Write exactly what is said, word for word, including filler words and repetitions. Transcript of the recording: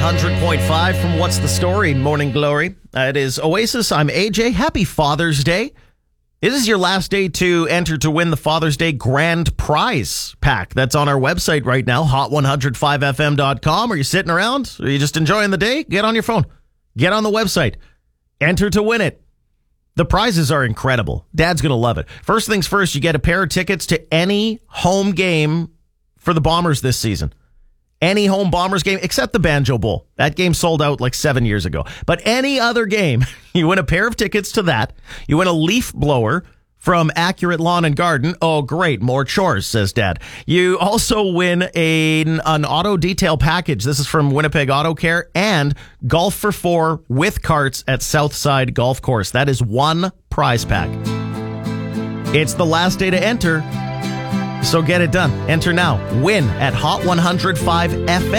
hundred point five from What's the Story, Morning Glory. Uh, it is Oasis. I'm A J. Happy Father's Day. This is your last day to enter to win the Father's Day Grand Prize pack. That's on our website right now, hot one oh five f m dot com. Are you sitting around? Are you just enjoying the day? Get on your phone. Get on the website. Enter to win it. The prizes are incredible. Dad's going to love it. First things first, you get a pair of tickets to any home game for the Bombers this season. Any home Bombers game except the Banjo Bowl. That game sold out like seven years ago. But any other game, you win a pair of tickets to that. You win a leaf blower from Accurate Lawn and Garden. Oh, great. More chores, says Dad. You also win a, an auto detail package. This is from Winnipeg Auto Care and Golf for Four with carts at Southside Golf Course. That is one prize pack. It's the last day to enter. So get it done. Enter now. Win at hot one oh five F M.